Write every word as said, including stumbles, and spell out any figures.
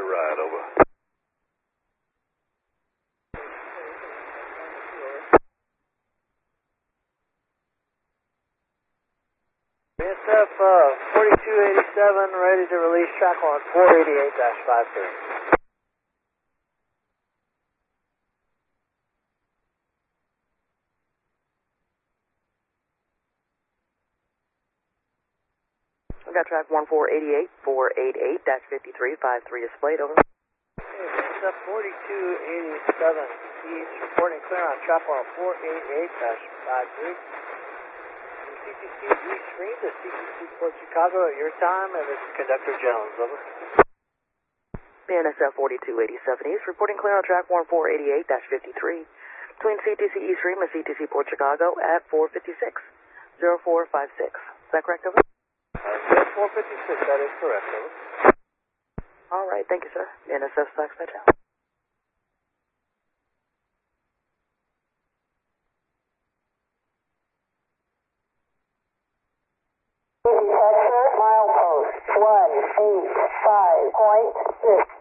ride, over. B S F uh, forty-two eighty-seven, ready to release track on four eighty-eight dash five three. We got track one four eighty-eight, four eighty-eight dash fifty-three, five three displayed, over. Okay, B S F forty-two eighty-seven, East, reporting clear on track on four eighty-eight dash five three. C T C East Stream to C T C Port Chicago at your time, and this is Conductor Jones, over. B N S F forty-two eighty-seven East, reporting clear on track one four eighty-eight dash fifty-three, between C T C East Stream and C T C Port Chicago at four fifty-six, zero four five six. Is that correct, over? Uh, four fifty-six, that is correct, over. All right, thank you, sir. B N S F Stocks Midtown. Exit milepost one eight five point six.